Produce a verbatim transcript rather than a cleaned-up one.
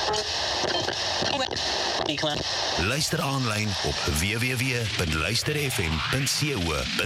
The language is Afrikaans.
Luister aanlyn op w w w punt luister f m punt co punt za.